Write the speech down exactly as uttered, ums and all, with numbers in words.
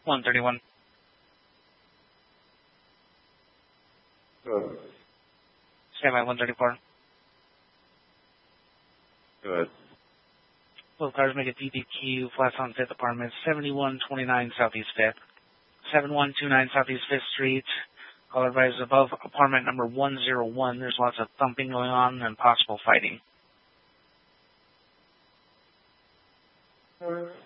one thirty-one. Good. Stand by one thirty-four. Good. Both cars make a D B Q, flats on fifth apartment, seventy-one twenty-nine Southeast fifth. seventy-one twenty-nine Southeast fifth Street. Caller advised above apartment number one oh one. There's lots of thumping going on and possible fighting. Good.